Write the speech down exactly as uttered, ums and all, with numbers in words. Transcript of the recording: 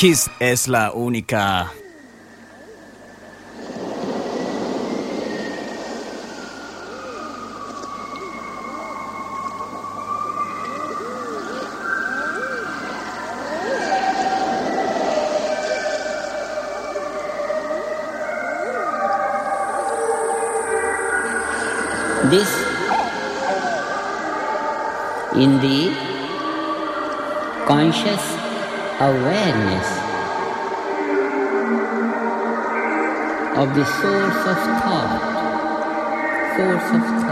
Kiss es la única. This, indeed, conscious awareness of the source of thought, source of thought.